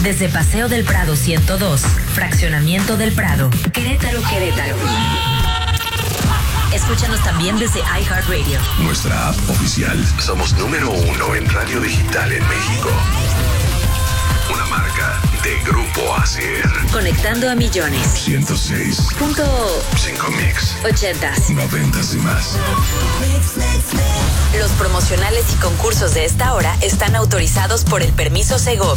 Desde Paseo del Prado 102, Fraccionamiento del Prado, Querétaro. Escúchanos también desde iHeartRadio. Nuestra app oficial. Somos número 1 en radio digital en México. Una marca de Grupo ASIR. Conectando a millones. 106.5 Mix. 80s. 90s y más. Los promocionales y concursos de esta hora están autorizados por el permiso Segov.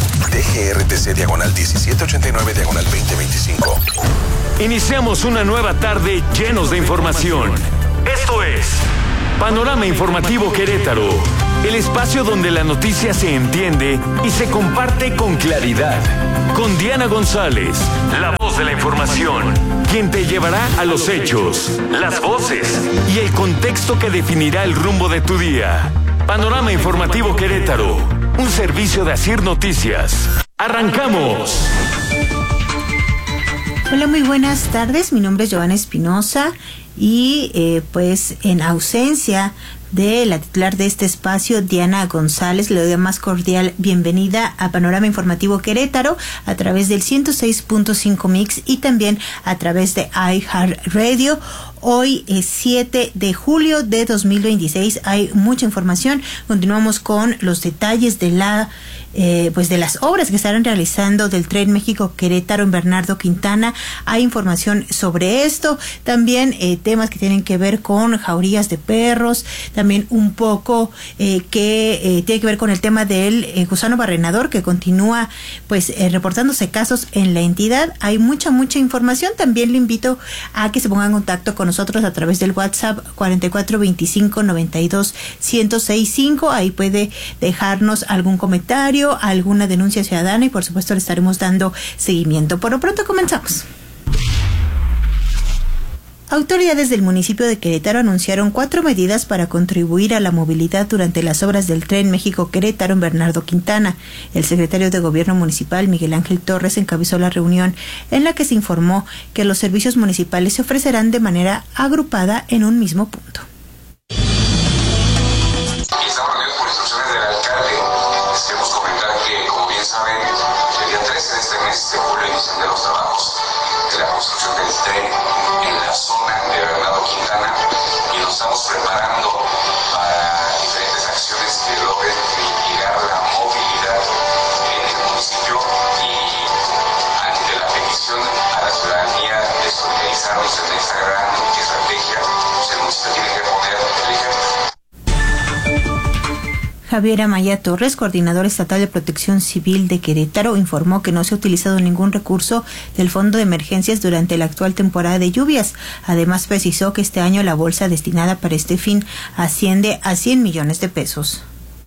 DGRTC/1789/2025. Iniciamos una nueva tarde llenos de información. Esto es Panorama Informativo Querétaro, el espacio donde la noticia se entiende y se comparte con claridad. Con Diana González, la voz de la información, quien te llevará a los hechos, las voces y el contexto que definirá el rumbo de tu día. Panorama Informativo Querétaro, un servicio de ASIR Noticias. ¡Arrancamos! Hola, muy buenas tardes. Mi nombre es Giovanna Espinosa y pues en ausencia de la titular de este espacio, Diana González, le doy la más cordial bienvenida a Panorama Informativo Querétaro a través del 106.5 Mix y también a través de iHeartRadio. Hoy es 7 de julio de 2026. Hay mucha información. Continuamos con los detalles de de las obras que estarán realizando del Tren México-Querétaro en Bernardo Quintana. Hay información sobre esto. También temas que tienen que ver con jaurías de perros. También un poco que tiene que ver con el tema del gusano barrenador que continúa reportándose casos en la entidad. Hay mucha información. También le invito a que se ponga en contacto con nosotros a través del WhatsApp 4425-92-1065. Ahí puede dejarnos algún comentario, alguna denuncia ciudadana y por supuesto le estaremos dando seguimiento. Por lo pronto comenzamos. Autoridades del municipio de Querétaro anunciaron 4 medidas para contribuir a la movilidad durante las obras del Tren México-Querétaro en Bernardo Quintana. El secretario de Gobierno Municipal, Miguel Ángel Torres, encabezó la reunión en la que se informó que los servicios municipales se ofrecerán de manera agrupada en un mismo punto. Estamos reunidos por instrucciones del alcalde. Les queremos comentar que, como bien saben, el día 13 de este mes de julio inician los trabajos de la construcción del tren en la zona de Bernardo Quintana y nos estamos preparando para diferentes acciones que logren mitigar la movilidad en el municipio y ante la petición a la ciudadanía de solidarizarnos en esta gran estrategia, pues el municipio tiene que poner el ejemplo. Javier Amaya Torres, coordinador estatal de Protección Civil de Querétaro, informó que no se ha utilizado ningún recurso del Fondo de Emergencias durante la actual temporada de lluvias. Además, precisó que este año la bolsa destinada para este fin asciende a 100 millones de pesos.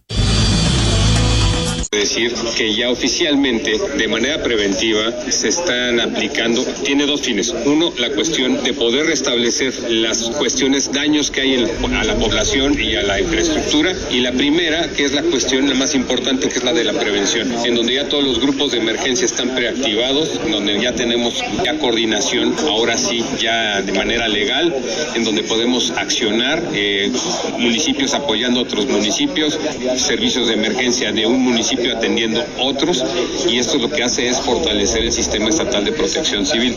Decir que ya oficialmente, de manera preventiva, se están aplicando, tiene 2 fines. Uno, la cuestión de poder restablecer las daños que hay a la población y a la infraestructura. Y la primera, que es la cuestión la más importante, que es la de la prevención, en donde ya todos los grupos de emergencia están preactivados, en donde ya tenemos coordinación, ahora sí, ya de manera legal, en donde podemos accionar, municipios apoyando a otros municipios, servicios de emergencia de un municipio atendiendo otros, y esto lo que hace es fortalecer el sistema estatal de protección civil.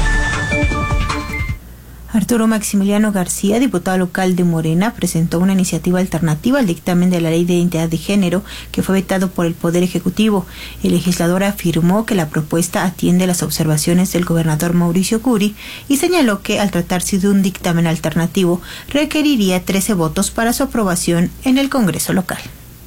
Arturo Maximiliano García, diputado local de Morena, presentó una iniciativa alternativa al dictamen de la Ley de Identidad de Género que fue vetado por el Poder Ejecutivo. El legislador afirmó que la propuesta atiende las observaciones del gobernador Mauricio Curi y señaló que al tratarse de un dictamen alternativo requeriría 13 votos para su aprobación en el Congreso local.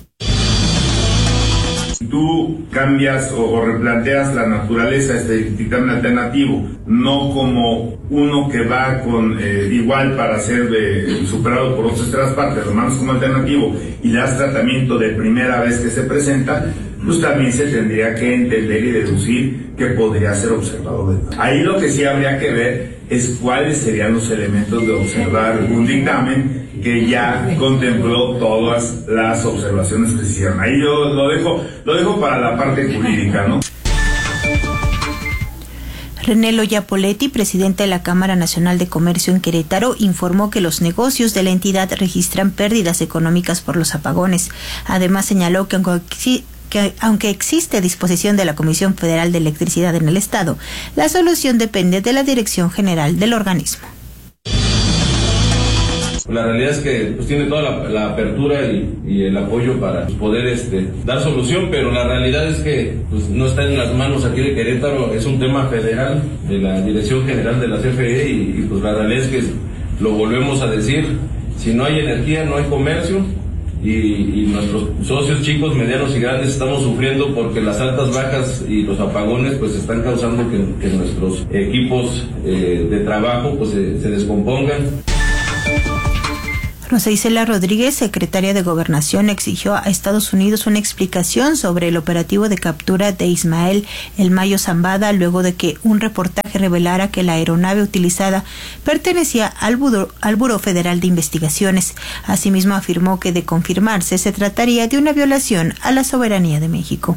Tú cambias o replanteas la naturaleza de este dictamen alternativo, no como uno que va con igual para ser superado por otras partes, lo mandas como alternativo y le das tratamiento de primera vez que se presenta, pues también se tendría que entender y deducir que podría ser observado. Ahí lo que sí habría que ver es cuáles serían los elementos de observar un dictamen que ya contempló todas las observaciones que se hicieron. Ahí yo lo dejo para la parte jurídica, ¿no? René Loya Poletti, presidente de la Cámara Nacional de Comercio en Querétaro, informó que los negocios de la entidad registran pérdidas económicas por los apagones. Además, señaló que que aunque existe disposición de la Comisión Federal de Electricidad en el Estado, la solución depende de la Dirección General del organismo. La realidad es que pues tiene toda la apertura y el apoyo para poder dar solución, pero la realidad es que pues no está en las manos aquí de Querétaro, es un tema federal de la Dirección General de la CFE y pues la realidad es que lo volvemos a decir, si no hay energía no hay comercio y nuestros socios chicos, medianos y grandes estamos sufriendo porque las altas, bajas y los apagones pues están causando que nuestros equipos de trabajo pues se descompongan. Rosa Isela Rodríguez, secretaria de Gobernación, exigió a Estados Unidos una explicación sobre el operativo de captura de Ismael El Mayo Zambada luego de que un reportaje revelara que la aeronave utilizada pertenecía al Buró Federal de Investigaciones. Asimismo, afirmó que de confirmarse se trataría de una violación a la soberanía de México.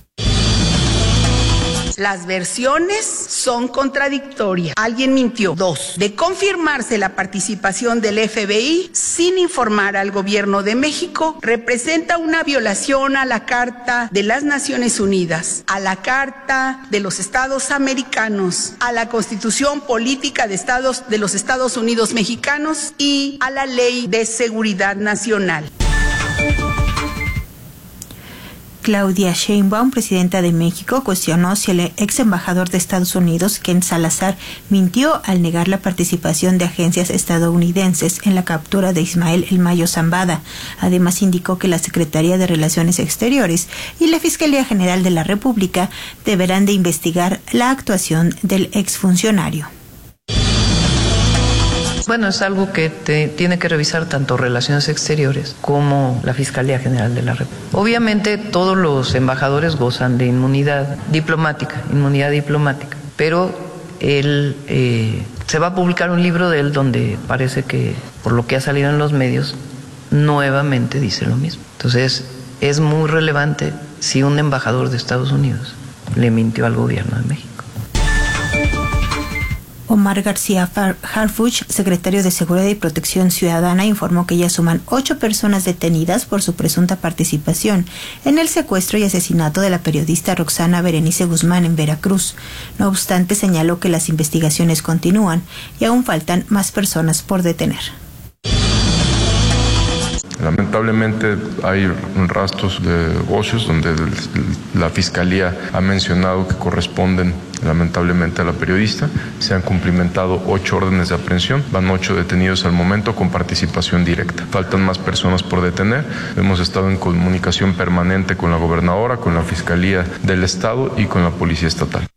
Las versiones son contradictorias. Alguien mintió. 2. De confirmarse la participación del FBI sin informar al gobierno de México, representa una violación a la Carta de las Naciones Unidas, a la Carta de los Estados Americanos, a la Constitución Política de los Estados Unidos Mexicanos y a la Ley de Seguridad Nacional. Claudia Sheinbaum, presidenta de México, cuestionó si el ex embajador de Estados Unidos, Ken Salazar, mintió al negar la participación de agencias estadounidenses en la captura de Ismael El Mayo Zambada. Además, indicó que la Secretaría de Relaciones Exteriores y la Fiscalía General de la República deberán de investigar la actuación del exfuncionario. Bueno, es algo que tiene que revisar tanto Relaciones Exteriores como la Fiscalía General de la República. Obviamente todos los embajadores gozan de inmunidad diplomática, pero él se va a publicar un libro de él donde parece que, por lo que ha salido en los medios, nuevamente dice lo mismo. Entonces, es muy relevante si un embajador de Estados Unidos le mintió al gobierno de México. Omar García Harfuch, secretario de Seguridad y Protección Ciudadana, informó que ya suman 8 personas detenidas por su presunta participación en el secuestro y asesinato de la periodista Roxana Berenice Guzmán en Veracruz. No obstante, señaló que las investigaciones continúan y aún faltan más personas por detener. Lamentablemente hay rastros de negocios donde la Fiscalía ha mencionado que corresponden lamentablemente a la periodista. Se han cumplimentado 8 órdenes de aprehensión, van 8 detenidos al momento con participación directa. Faltan más personas por detener. Hemos estado en comunicación permanente con la gobernadora, con la Fiscalía del Estado y con la Policía Estatal.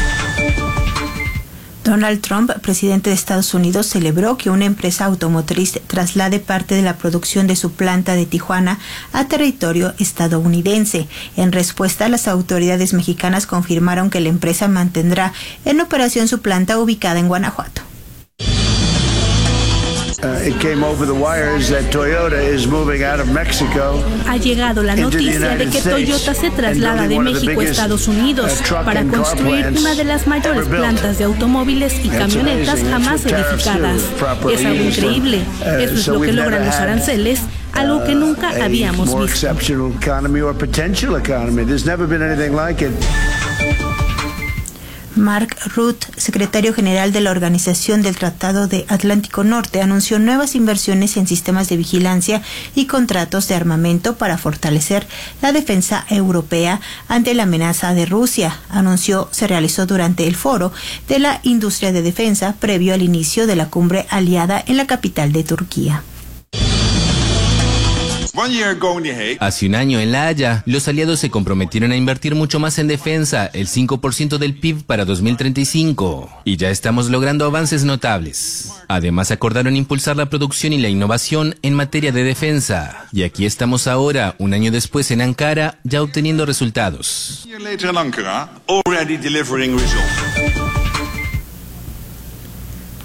Donald Trump, presidente de Estados Unidos, celebró que una empresa automotriz traslade parte de la producción de su planta de Tijuana a territorio estadounidense. En respuesta, las autoridades mexicanas confirmaron que la empresa mantendrá en operación su planta ubicada en Guanajuato. Ha llegado la noticia de que Toyota se traslada de México a Estados Unidos para construir una de las mayores plantas de automóviles y camionetas jamás edificadas. Es algo increíble. Eso es lo que logran los aranceles, algo que nunca habíamos visto. Mark Rutte, secretario general de la Organización del Tratado de Atlántico Norte, anunció nuevas inversiones en sistemas de vigilancia y contratos de armamento para fortalecer la defensa europea ante la amenaza de Rusia. Anunció se realizó durante el foro de la industria de defensa previo al inicio de la cumbre aliada en la capital de Turquía. Hace un año en La Haya, los aliados se comprometieron a invertir mucho más en defensa, el 5% del PIB para 2035, y ya estamos logrando avances notables. Además, acordaron impulsar la producción y la innovación en materia de defensa. Y aquí estamos ahora, un año después en Ankara, ya obteniendo resultados.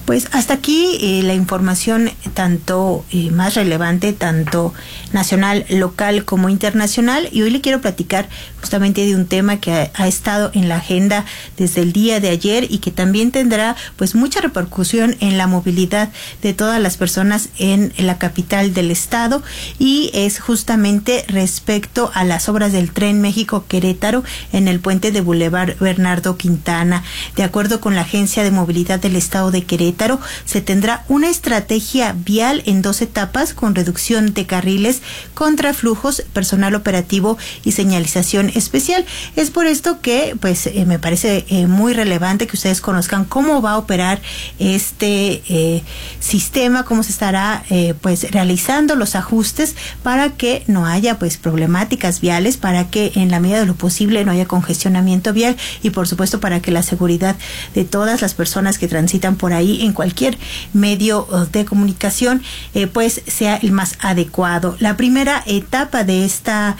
Pues hasta aquí la información tanto más relevante, tanto nacional, local como internacional, y hoy le quiero platicar justamente de un tema que ha estado en la agenda desde el día de ayer y que también tendrá pues mucha repercusión en la movilidad de todas las personas en la capital del estado, y es justamente respecto a las obras del Tren México-Querétaro en el puente de Boulevard Bernardo Quintana. De acuerdo con la Agencia de Movilidad del Estado de Querétaro, se tendrá una estrategia vial en 2 etapas con reducción de carriles, contraflujos, personal operativo y señalización especial. Es por esto que pues me parece muy relevante que ustedes conozcan cómo va a operar este sistema, cómo se estará pues realizando los ajustes para que no haya pues problemáticas viales, para que en la medida de lo posible no haya congestionamiento vial y por supuesto para que la seguridad de todas las personas que transitan por ahí en cualquier medio de comunicación pues sea el más adecuado. La primera etapa de esta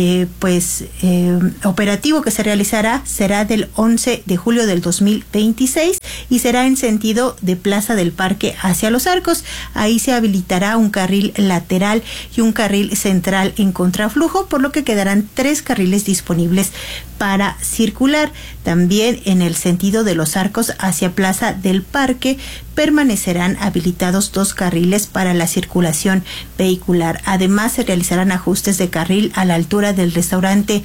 operativo que se realizará será del 11 de julio del 2026 y será en sentido de Plaza del Parque hacia Los Arcos. Ahí se habilitará un carril lateral y un carril central en contraflujo, por lo que quedarán 3 carriles disponibles para circular. También en el sentido de Los Arcos hacia Plaza del Parque permanecerán habilitados 2 carriles para la circulación vehicular. Además, se realizarán ajustes de carril a la altura del restaurante,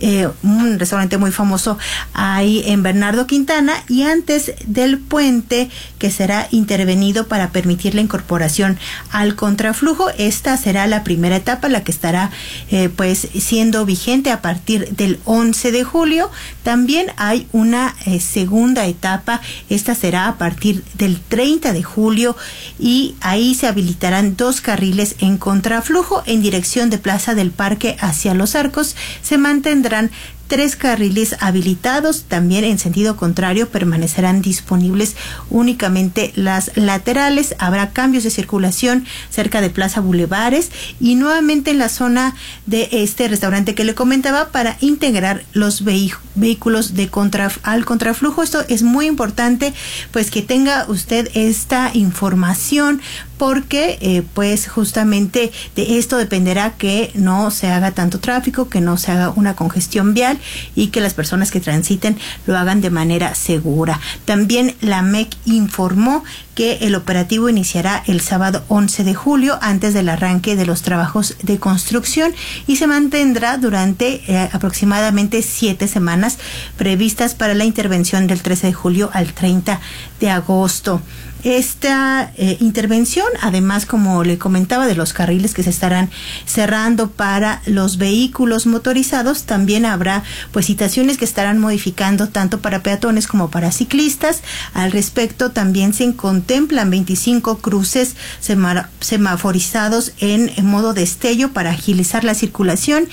un restaurante muy famoso ahí en Bernardo Quintana, y antes del puente, que será intervenido para permitir la incorporación al contraflujo. Esta será la primera etapa, la que estará pues siendo vigente a partir del 11 de julio. También hay una segunda etapa, esta será a partir del 30 de julio y ahí se habilitarán 2 carriles en contraflujo en dirección de Plaza del Parque hacia Los Arcos. Se mantendrán 3 carriles habilitados. También en sentido contrario permanecerán disponibles únicamente las laterales. Habrá cambios de circulación cerca de Plaza Bulevares y nuevamente en la zona de este restaurante que le comentaba para integrar los vehículos de al contraflujo. Esto es muy importante pues que tenga usted esta información, porque pues justamente de esto dependerá que no se haga tanto tráfico, que no se haga una congestión vial y que las personas que transiten lo hagan de manera segura. También la MEC informó que el operativo iniciará el sábado 11 de julio antes del arranque de los trabajos de construcción y se mantendrá durante aproximadamente 7 semanas previstas para la intervención del 13 de julio al 30 de agosto. Esta intervención, además, como le comentaba, de los carriles que se estarán cerrando para los vehículos motorizados, también habrá pues citaciones que estarán modificando tanto para peatones como para ciclistas. Al respecto, también se contemplan 25 cruces semaforizados en modo destello para agilizar la circulación,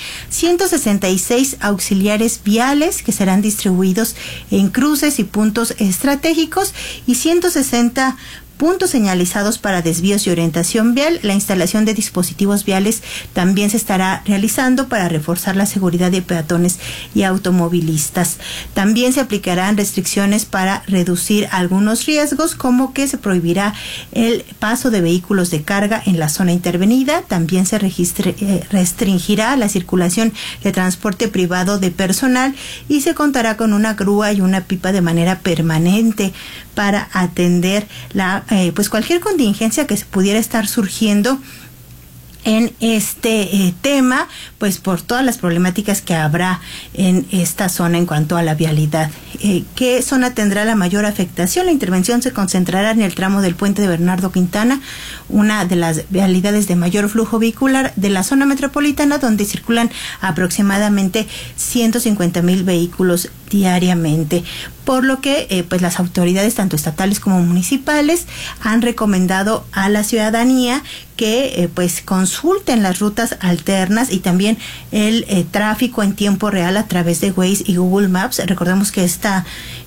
166 auxiliares viales que serán distribuidos en cruces y puntos estratégicos y 160 puntos señalizados para desvíos y orientación vial. La instalación de dispositivos viales también se estará realizando para reforzar la seguridad de peatones y automovilistas. También se aplicarán restricciones para reducir algunos riesgos, como que se prohibirá el paso de vehículos de carga en la zona intervenida. También se restringirá la circulación de transporte privado de personal y se contará con una grúa y una pipa de manera permanente para atender pues cualquier contingencia que se pudiera estar surgiendo en este tema, pues por todas las problemáticas que habrá en esta zona en cuanto a la vialidad. ¿Qué zona tendrá la mayor afectación? La intervención se concentrará en el tramo del puente de Bernardo Quintana, una de las vialidades de mayor flujo vehicular de la zona metropolitana, donde circulan aproximadamente 150,000 vehículos diariamente, por lo que pues las autoridades tanto estatales como municipales han recomendado a la ciudadanía que pues consulten las rutas alternas y también el tráfico en tiempo real a través de Waze y Google Maps. Recordemos que estas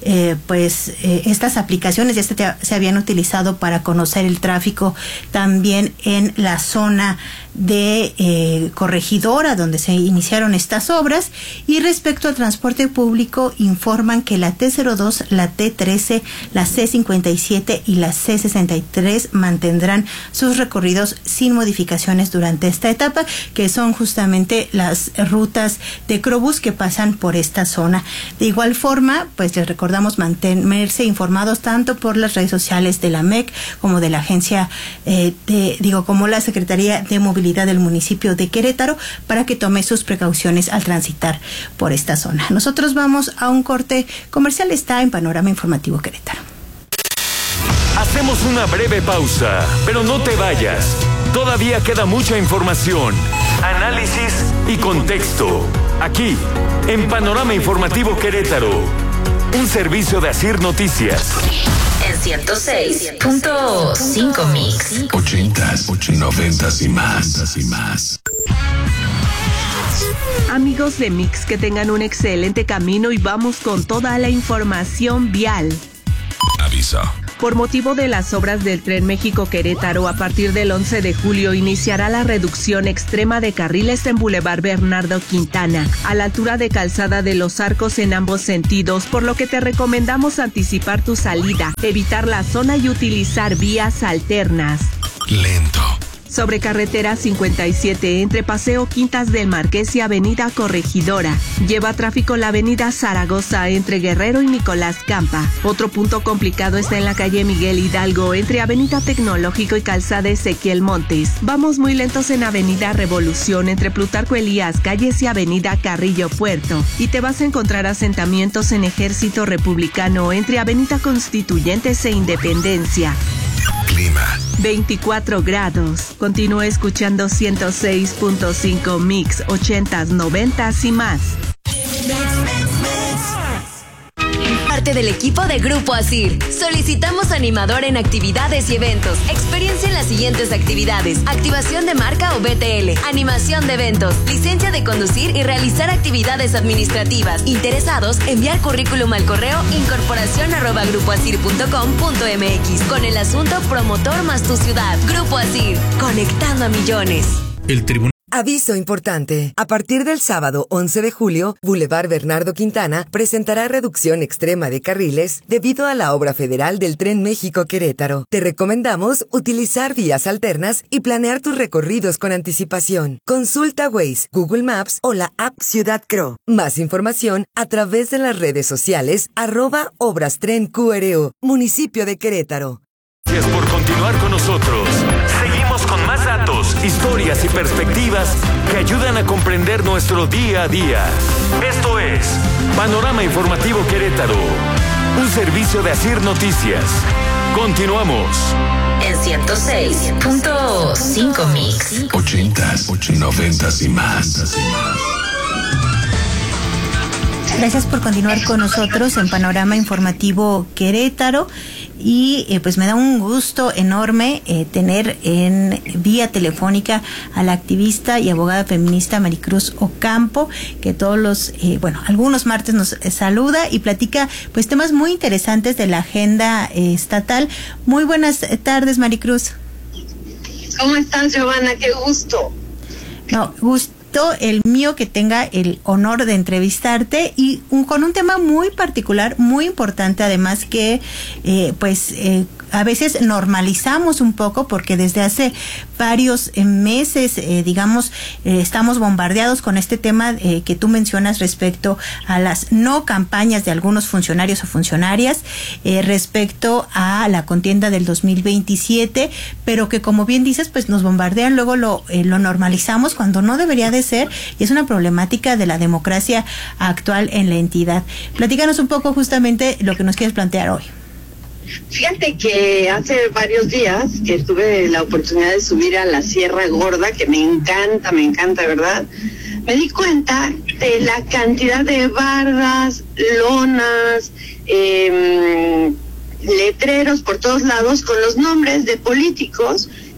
aplicaciones ya se habían utilizado para conocer el tráfico también en la zona de Corregidora, donde se iniciaron estas obras. Y respecto al transporte público, informan que la T02, la T13, la C57 y la C63 mantendrán sus recorridos sin modificaciones durante esta etapa, que son justamente las rutas de Crobús que pasan por esta zona. De igual forma, pues les recordamos mantenerse informados tanto por las redes sociales de la MEC como de la agencia, como la Secretaría de Movilidad del municipio de Querétaro, para que tome sus precauciones al transitar por esta zona. Nosotros vamos a un corte comercial, está en Panorama Informativo Querétaro. Hacemos una breve pausa, pero no te vayas. Todavía queda mucha información, análisis y contexto. Aquí, en Panorama Informativo Querétaro, un servicio de Asir Noticias. En 106.5 Mix. 80s, 90s y más. Amigos de Mix, que tengan un excelente camino y vamos con toda la información vial. Aviso. Por motivo de las obras del Tren México-Querétaro, a partir del 11 de julio iniciará la reducción extrema de carriles en Boulevard Bernardo Quintana, a la altura de Calzada de los Arcos en ambos sentidos, por lo que te recomendamos anticipar tu salida, evitar la zona y utilizar vías alternas. Lento. Sobre carretera 57 entre Paseo Quintas del Marqués y Avenida Corregidora. Lleva tráfico la avenida Zaragoza entre Guerrero y Nicolás Campa. Otro punto complicado está en la calle Miguel Hidalgo entre Avenida Tecnológico y Calzada Ezequiel Montes. Vamos muy lentos en Avenida Revolución entre Plutarco Elías Calles y Avenida Carrillo Puerto. Y te vas a encontrar asentamientos en Ejército Republicano entre Avenida Constituyentes e Independencia. Clima. 24 grados. Continúa escuchando 106.5 Mix, 80s, 90s y más. Parte del equipo de Grupo Asir. Solicitamos animador en actividades y eventos. Experiencia en las siguientes actividades: activación de marca o BTL, animación de eventos, licencia de conducir y realizar actividades administrativas. Interesados, enviar currículum al correo incorporacion@grupoasir.com.mx con el asunto promotor más tu ciudad. Grupo Asir, conectando a millones. El tribunal. Aviso importante. A partir del sábado 11 de julio, Boulevard Bernardo Quintana presentará reducción extrema de carriles debido a la obra federal del Tren México-Querétaro. Te recomendamos utilizar vías alternas y planear tus recorridos con anticipación. Consulta Waze, Google Maps o la app Ciudad Cro. Más información a través de las redes sociales @ObrasTrenQRO, Municipio de Querétaro. Gracias por continuar con nosotros. Seguimos con más datos, historias y perspectivas que ayudan a comprender nuestro día a día. Esto es Panorama Informativo Querétaro, un servicio de Asir Noticias. Continuamos. En 106.5 Mix. 80s, 90s y más. Gracias por continuar con nosotros en Panorama Informativo Querétaro. Y pues me da un gusto enorme tener en vía telefónica a la activista y abogada feminista Maricruz Ocampo, que algunos martes nos saluda y platica pues temas muy interesantes de la agenda estatal. Muy buenas tardes, Maricruz. ¿Cómo estás, Giovanna? Qué gusto. Gusto el mío que tenga el honor de entrevistarte y con un tema muy particular, muy importante, además que a veces normalizamos un poco porque desde hace varios meses, estamos bombardeados con este tema que tú mencionas respecto a las no campañas de algunos funcionarios o funcionarias respecto a la contienda del 2027, pero que, como bien dices, pues nos bombardean, luego lo normalizamos cuando no debería de ser, y es una problemática de la democracia actual en la entidad. Platícanos un poco justamente lo que nos quieres plantear hoy. Fíjate que hace varios días que tuve la oportunidad de subir a la Sierra Gorda, que me encanta, ¿verdad? Me di cuenta de la cantidad de bardas, lonas, letreros por todos lados con los nombres de políticos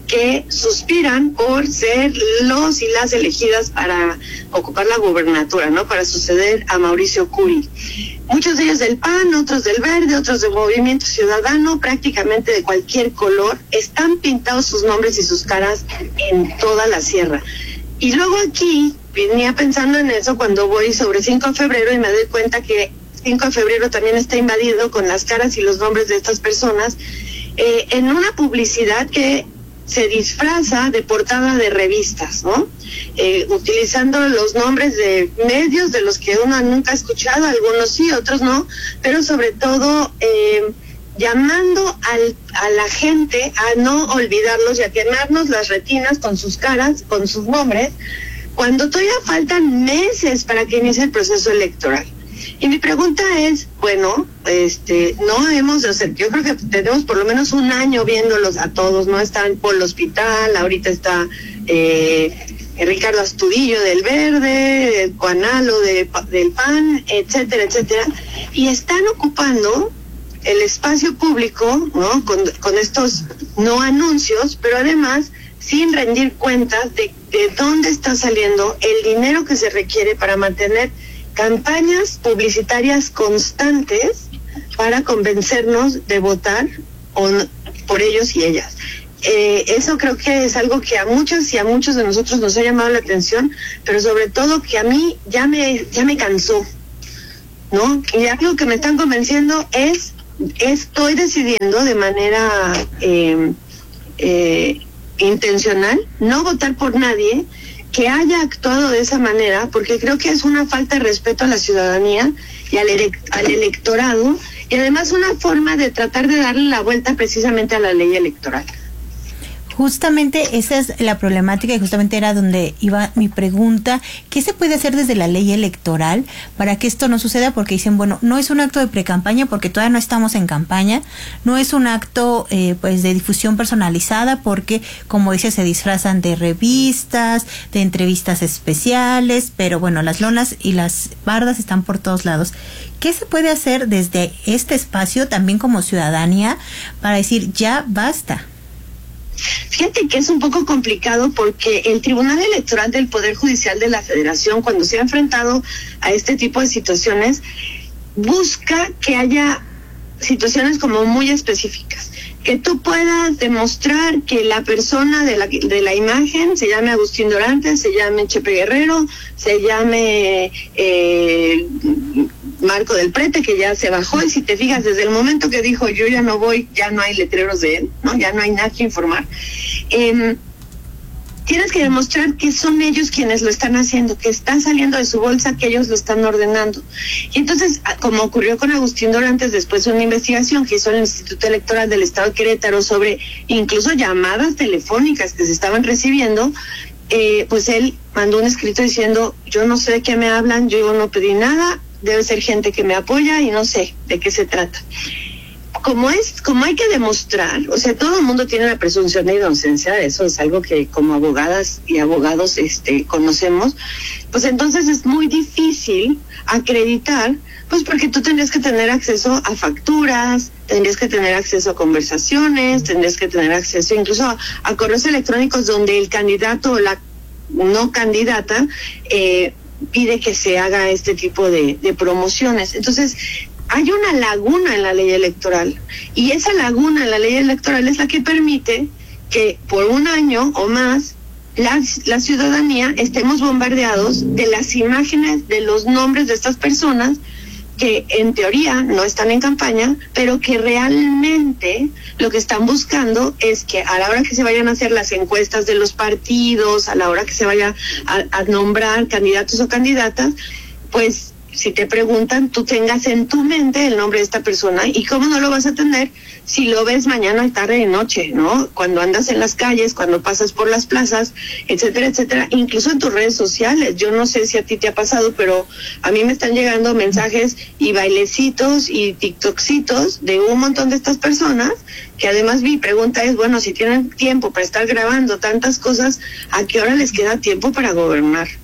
que suspiran por ser los y las elegidas para ocupar la gubernatura, ¿no? Para suceder a Mauricio Curi. Muchos de ellos del PAN, otros del Verde, otros del Movimiento Ciudadano, prácticamente de cualquier color, están pintados sus nombres y sus caras en toda la sierra. Y luego aquí venía pensando en eso cuando voy sobre 5 de febrero y me doy cuenta que 5 de febrero también está invadido con las caras y los nombres de estas personas en una publicidad que se disfraza de portada de revistas, ¿no? Utilizando los nombres de medios de los que uno nunca ha escuchado, algunos sí, otros no, pero sobre todo llamando a la gente a no olvidarlos y a quemarnos las retinas con sus caras, con sus nombres, cuando todavía faltan meses para que inicie el proceso electoral. Y mi pregunta es, bueno, no hemos, o sea, yo creo que tenemos por lo menos un año viéndolos a todos, ¿no? Están por el hospital, ahorita está Ricardo Astudillo del Verde, Juan Alo del PAN, etcétera, etcétera, y están ocupando el espacio público, ¿no? Con estos no anuncios, pero además sin rendir cuentas de dónde está saliendo el dinero que se requiere para mantener campañas publicitarias constantes para convencernos de votar por ellos y ellas. Eso creo que es algo que a muchas y a muchos de nosotros nos ha llamado la atención, pero sobre todo que a mí ya me cansó, ¿no? Y algo que me están convenciendo estoy decidiendo de manera intencional no votar por nadie que haya actuado de esa manera, porque creo que es una falta de respeto a la ciudadanía y al electorado, y además una forma de tratar de darle la vuelta precisamente a la ley electoral. Justamente esa es la problemática y justamente era donde iba mi pregunta. ¿Qué se puede hacer desde la ley electoral para que esto no suceda? Porque dicen, bueno, no es un acto de precampaña porque todavía no estamos en campaña, no es un acto pues de difusión personalizada porque, como dice, se disfrazan de revistas, de entrevistas especiales, pero bueno, las lonas y las bardas están por todos lados. ¿Qué se puede hacer desde este espacio también como ciudadanía para decir ya basta? Fíjate que es un poco complicado porque el Tribunal Electoral del Poder Judicial de la Federación, cuando se ha enfrentado a este tipo de situaciones, busca que haya situaciones como muy específicas, que tú puedas demostrar que la persona de la imagen se llame Agustín Dorantes, se llame Chepe Guerrero, se llame Marco del Prete, que ya se bajó, y si te fijas, desde el momento que dijo yo ya no voy, ya no hay letreros de él, ¿no? Ya no hay nada que informar. Tienes que demostrar que son ellos quienes lo están haciendo, que está saliendo de su bolsa, que ellos lo están ordenando. Y entonces, como ocurrió con Agustín Dorantes, después de una investigación que hizo el Instituto Electoral del Estado de Querétaro sobre incluso llamadas telefónicas que se estaban recibiendo, pues él mandó un escrito diciendo, yo no sé de qué me hablan, yo no pedí nada, debe ser gente que me apoya y no sé de qué se trata. Como hay que demostrar, o sea, todo el mundo tiene la presunción de inocencia, eso es algo que como abogadas y abogados conocemos, pues entonces es muy difícil acreditar, pues porque tú tendrías que tener acceso a facturas, tendrías que tener acceso a conversaciones, tendrías que tener acceso incluso a correos electrónicos donde el candidato o la no candidata pide que se haga este tipo de promociones. Entonces, hay una laguna en la ley electoral y esa laguna en la ley electoral es la que permite que por un año o más la ciudadanía estemos bombardeados de las imágenes, de los nombres de estas personas que en teoría no están en campaña, pero que realmente lo que están buscando es que a la hora que se vayan a hacer las encuestas de los partidos, a la hora que se vaya a nombrar candidatos o candidatas, pues si te preguntan, tú tengas en tu mente el nombre de esta persona. ¿Y cómo no lo vas a tener si lo ves mañana, tarde y noche, ¿no? Cuando andas en las calles, cuando pasas por las plazas, etcétera, etcétera, incluso en tus redes sociales. Yo no sé si a ti te ha pasado, pero a mí me están llegando mensajes y bailecitos y tiktokcitos de un montón de estas personas, que además mi pregunta es, bueno, si tienen tiempo para estar grabando tantas cosas, ¿a qué hora les queda tiempo para gobernar?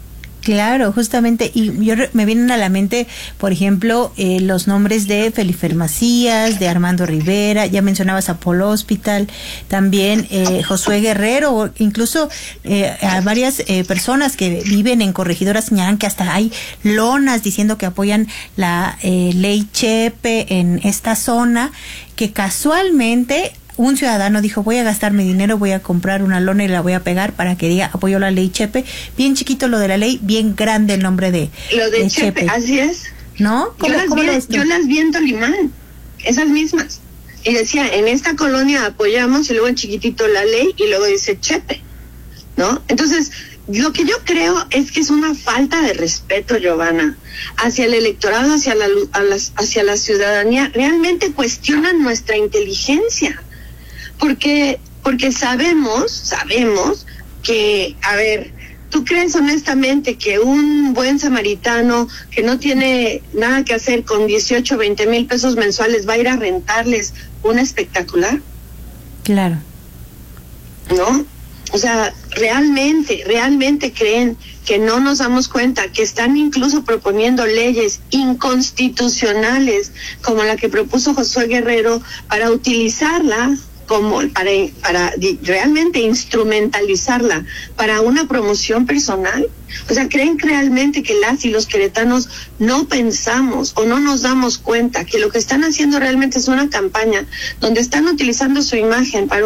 Claro, justamente, y me vienen a la mente, por ejemplo, los nombres de Felipe Macías, de Armando Rivera, ya mencionabas Apolo Hospital, también Josué Guerrero, incluso a varias personas que viven en Corregidora señalan que hasta hay lonas diciendo que apoyan la ley Chepe en esta zona, que casualmente un ciudadano dijo, voy a gastar mi dinero, voy a comprar una lona y la voy a pegar para que diga apoyo la ley Chepe. Bien chiquito lo de la ley, bien grande el nombre de lo de Chepe. Así es. ¿No? Yo las vi en Tolimán, esas mismas. Y decía, en esta colonia apoyamos, y luego en chiquitito la ley, y luego dice Chepe, ¿no? Entonces, lo que yo creo es que es una falta de respeto, Giovanna, hacia el electorado, hacia la ciudadanía. Realmente cuestionan nuestra inteligencia. Porque sabemos que, a ver, ¿tú crees honestamente que un buen samaritano que no tiene nada que hacer con 18, 20 mil pesos mensuales va a ir a rentarles un espectacular? Claro. ¿No? O sea, realmente creen que no nos damos cuenta que están incluso proponiendo leyes inconstitucionales como la que propuso Josué Guerrero para utilizarla como para realmente instrumentalizarla para una promoción personal. O sea, ¿creen realmente que las y los queretanos no pensamos o no nos damos cuenta que lo que están haciendo realmente es una campaña donde están utilizando su imagen para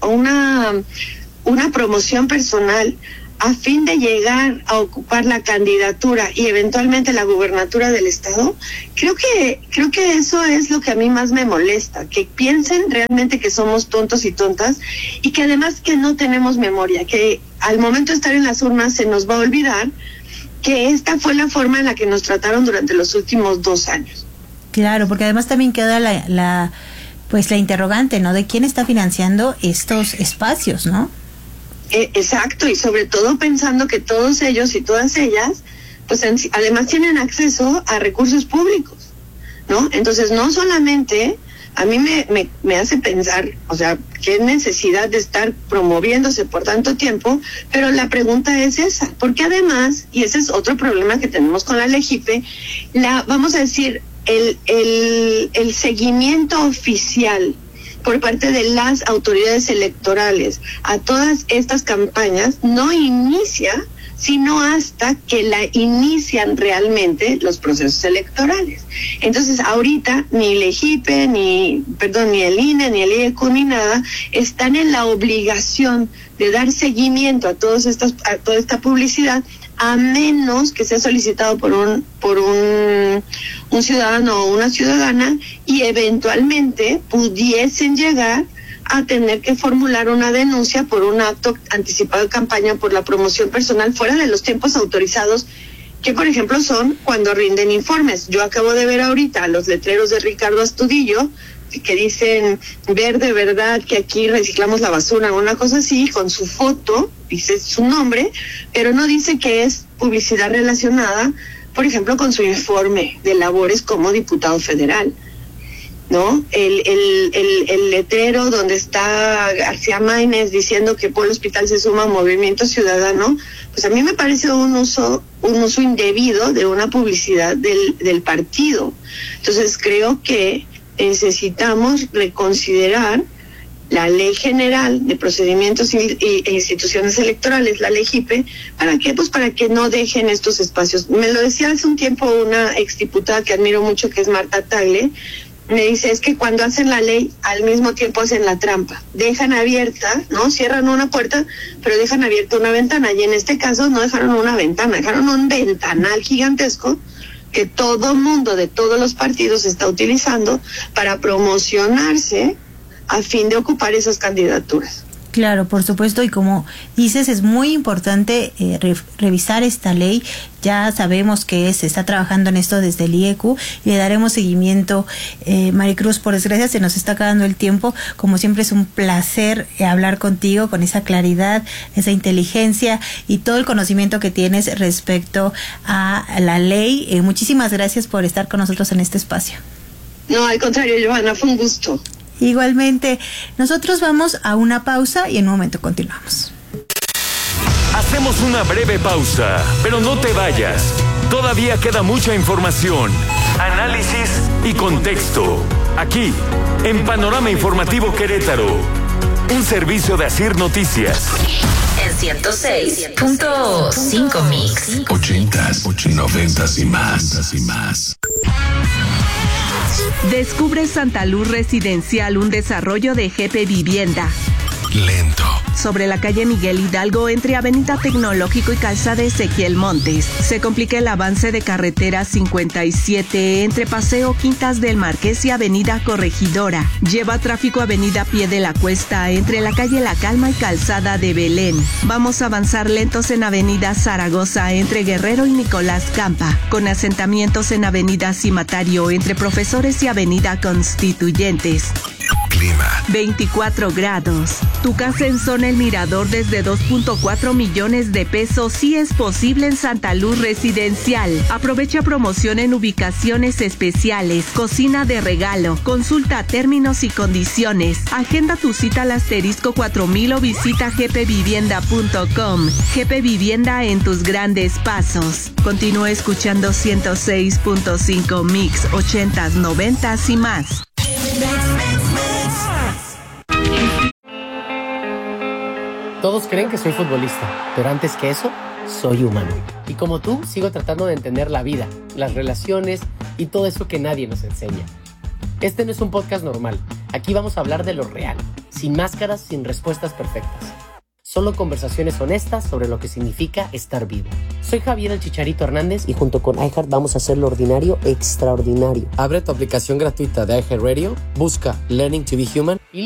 una promoción personal a fin de llegar a ocupar la candidatura y eventualmente la gubernatura del estado? Creo que eso es lo que a mí más me molesta, que piensen realmente que somos tontos y tontas, y que además que no tenemos memoria, que al momento de estar en las urnas se nos va a olvidar que esta fue la forma en la que nos trataron durante los últimos 2 años. Claro, porque además también queda la interrogante, ¿no? De quién está financiando estos espacios, ¿no? Exacto, y sobre todo pensando que todos ellos y todas ellas, pues además tienen acceso a recursos públicos, ¿no? Entonces, no solamente a mí me hace pensar, o sea, qué necesidad de estar promoviéndose por tanto tiempo, pero la pregunta es esa, porque además, y ese es otro problema que tenemos con la LEGIPE, vamos a decir, el seguimiento oficial por parte de las autoridades electorales a todas estas campañas no inicia sino hasta que la inician realmente los procesos electorales. Entonces, ahorita ni LEGIPE, ni el INE, ni el IECU, ni nada, están en la obligación de dar seguimiento a toda esta publicidad, a menos que sea solicitado por un ciudadano o una ciudadana, y eventualmente pudiesen llegar a tener que formular una denuncia por un acto anticipado de campaña por la promoción personal fuera de los tiempos autorizados, que por ejemplo son cuando rinden informes. Yo acabo de ver ahorita los letreros de Ricardo Astudillo que dicen ver de verdad que aquí reciclamos la basura, una cosa así, con su foto, dice su nombre, pero no dice que es publicidad relacionada, por ejemplo, con su informe de labores como diputado federal, ¿no? El letrero donde está García Maínez diciendo que Pueblo Hospital se suma a Movimiento Ciudadano, pues a mí me parece un uso indebido de una publicidad del partido. Entonces creo que necesitamos reconsiderar la Ley General de Procedimientos e Instituciones Electorales, la LEGIPE. ¿Para qué? Pues para que no dejen estos espacios. Me lo decía hace un tiempo una exdiputada que admiro mucho, que es Marta Tagle. Me dice, es que cuando hacen la ley, al mismo tiempo hacen la trampa. Dejan abierta, ¿no? Cierran una puerta, pero dejan abierta una ventana. Y en este caso no dejaron una ventana, dejaron un ventanal gigantesco que todo mundo de todos los partidos está utilizando para promocionarse a fin de ocupar esas candidaturas. Claro, por supuesto, y como dices, es muy importante revisar esta ley. Ya sabemos que se está trabajando en esto desde el IECU y le daremos seguimiento. Maricruz, por desgracia se nos está acabando el tiempo. Como siempre es un placer hablar contigo con esa claridad, esa inteligencia y todo el conocimiento que tienes respecto a la ley. Muchísimas gracias por estar con nosotros en este espacio. No, al contrario, Giovanna, fue un gusto. Igualmente, nosotros vamos a una pausa y en un momento continuamos. Hacemos una breve pausa, pero no te vayas. Todavía queda mucha información, análisis y contexto. Aquí, en Panorama Informativo Querétaro, un servicio de Asir Noticias. En 106.5 Mix. 80s, 90s y más. Descubre Santa Luz Residencial, un desarrollo de GP Vivienda. Lento. Sobre la calle Miguel Hidalgo, entre Avenida Tecnológico y Calzada Ezequiel Montes, se complica el avance de carretera 57 entre Paseo Quintas del Marqués y Avenida Corregidora. Lleva tráfico Avenida Pie de la Cuesta, entre la calle La Calma y Calzada de Belén. Vamos a avanzar lentos en Avenida Zaragoza, entre Guerrero y Nicolás Campa, con asentamientos en Avenida Cimatario, entre Profesores y Avenida Constituyentes. Clima. 24 grados. Tu casa en zona El Mirador desde 2.4 millones de pesos sí es posible en Santa Luz Residencial. Aprovecha promoción en ubicaciones especiales, cocina de regalo. Consulta términos y condiciones. Agenda tu cita al asterisco 4000 o visita gpvivienda.com. GP Vivienda en tus grandes pasos. Continúa escuchando 106.5 Mix, 80s, 90s y más. Todos creen que soy futbolista, pero antes que eso, soy humano. Y como tú, sigo tratando de entender la vida, las relaciones y todo eso que nadie nos enseña. Este no es un podcast normal. Aquí vamos a hablar de lo real, sin máscaras, sin respuestas perfectas. Solo conversaciones honestas sobre lo que significa estar vivo. Soy Javier el Chicharito Hernández y junto con iHeart vamos a hacer lo ordinario extraordinario. Abre tu aplicación gratuita de iHeartRadio, busca Learning to be Human y